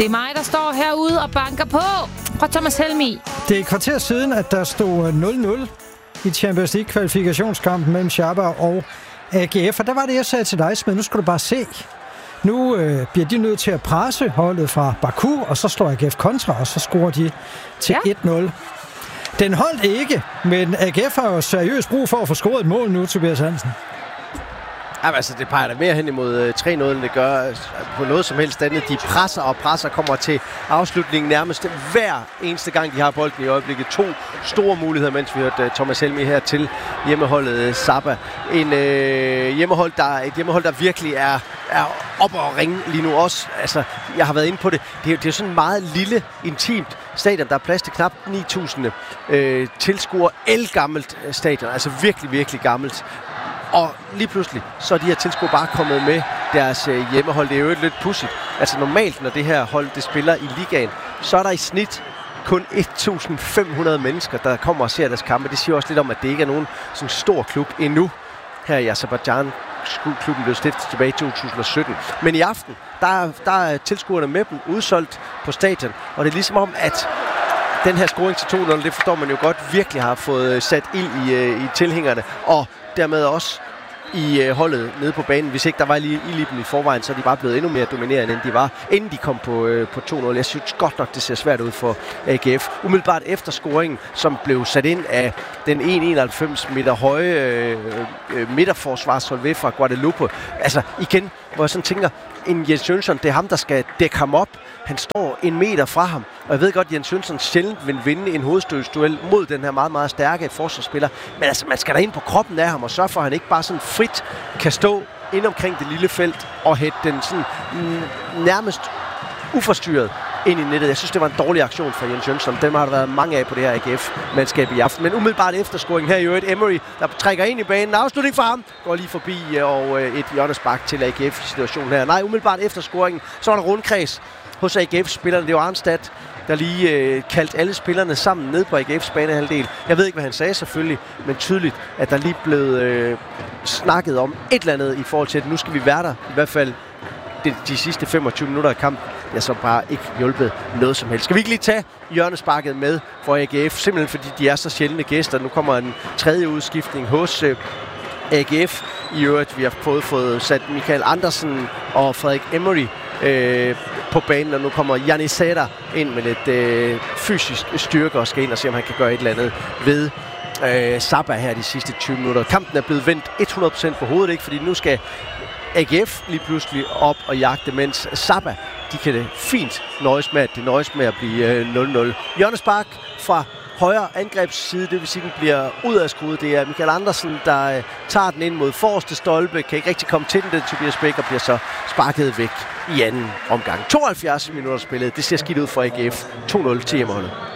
Det er mig, der står herude og banker på fra Thomas Helmig. Det er et kvarter siden, at der stod 0-0 i Champions League-kvalifikationskampen mellem Schalke og AGF. Og der var det, jeg sagde til dig, Smed, nu skal du bare se. Nu bliver de nødt til at presse holdet fra Baku, og så slår AGF kontra, og så scorer de til 1-0. Den holdt ikke, men AGF har jo seriøst brug for at få scoret et mål nu, Tobias Hansen. Jamen, altså, det peger da mere hen imod 3-0, end det gør på noget som helst andet. De presser og presser, kommer til afslutningen nærmest hver eneste gang, de har bolden i øjeblikket. 2 store muligheder, mens vi hørte Thomas Helmig her til hjemmeholdet Saba. Et hjemmehold, der virkelig er op og ringe lige nu også. Altså, jeg har været inde på det. Det er sådan en meget lille, intimt stadion. Der er plads til knap 9.000 tilskuere. Elgammelt stadion. Altså virkelig, virkelig gammelt. Og lige pludselig, så er de her tilskuere bare kommet med deres hjemmehold. Det er jo lidt pudsigt. Altså normalt, når det her hold det spiller i ligaen, så er der i snit kun 1.500 mennesker, der kommer og ser deres kampe. Det siger også lidt om, at det ikke er nogen sådan stor klub endnu. Her i Aserbajdsjan, klubben blev stiftet tilbage i 2017. Men i aften, der er tilskuerne med dem udsolgt på stadion. Og det er ligesom om, at den her scoring til 2-0, det forstår man jo godt, virkelig har fået sat ild i tilhængerne. Og dermed også i holdet nede på banen. Hvis ikke der var ild i dem i forvejen, så er de bare blevet endnu mere dominerende, end de var, inden de kom på 2-0. Jeg synes godt nok, det ser svært ud for AGF. Umiddelbart efter scoringen, som blev sat ind af den 1,91 meter høje midterforsvarshold fra Guadalupe. Altså igen, hvor jeg sådan tænker, en Jens Jønsson, det er ham, der skal dække ham op. Han står 1 meter fra ham, og jeg ved godt, at Jens Jønsson sjældent vil vinde en hovedstødsduel mod den her meget, meget stærke forsvarsspiller. Men altså, man skal da ind på kroppen af ham og sørge for, at han ikke bare sådan frit kan stå ind omkring det lille felt og hætte den sådan nærmest uforstyrret ind i nettet. Jeg synes, det var en dårlig aktion fra Jens Jønsson. Dem har der været mange af på det her AGF-mandskab i aften. Men umiddelbart efter scoringen her i øvrigt, Emery, der trækker ind i banen. Afslutning for ham. går lige forbi og et hjørnespark til AGF-situationen her. Nej, umiddelbart efter scoringen, så var der rundkreds hos AGF-spillerne. Det var Arnstad, der lige kaldte alle spillerne sammen ned på AGF's banehalvdel. Jeg ved ikke, hvad han sagde selvfølgelig, men tydeligt, at der lige blev snakket om et eller andet i forhold til, at nu skal vi være der. I hvert fald de sidste 25 minutter af kampen. Det har så bare ikke hjulpet noget som helst. Skal vi ikke lige tage hjørnesparket med for AGF? Simpelthen fordi de er så sjældne gæster. Nu kommer en tredje udskiftning hos AGF. I øvrigt, vi har fået sat Michael Andersen og Frederik Emery på banen, og nu kommer Janissada ind med lidt fysisk styrke og skal ind og se, om han kan gøre et eller andet ved Saba her de sidste 20 minutter. Kampen er blevet vendt 100% på hovedet, ikke? Fordi nu skal AGF lige pludselig op og jagte, mens Saba, de kan det fint nøjes med at blive 0-0. Hjørnespark fra højre angrebsside, det vil sige, at den bliver udadskruet. Det er Michael Andersen, der tager den ind mod forreste stolpe, kan ikke rigtig komme til den, Tobias Bæk, og bliver så sparket væk i anden omgang. 72 minutter spillet, det ser skidt ud for AGF. 2-0 til hjemmeholdet.